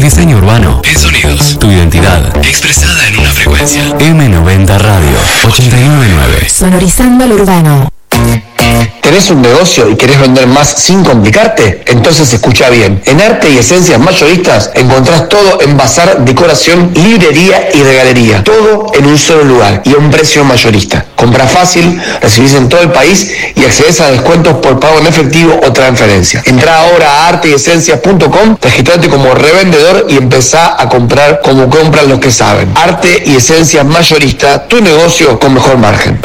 diseño urbano en sonidos. Tu identidad expresada en una frecuencia. M90 Radio 899. Sonorizando el urbano. ¿Tenés un negocio y querés vender más sin complicarte? Entonces escucha bien. En Arte y Esencias Mayoristas encontrás todo en bazar, decoración, librería y regalería. Todo en un solo lugar y a un precio mayorista. Compra fácil, recibís en todo el país y accedes a descuentos por pago en efectivo o transferencia. Entrá ahora a artyesencias.com, registrate como revendedor y empezá a comprar como compran los que saben. Arte y Esencias Mayoristas, tu negocio con mejor margen.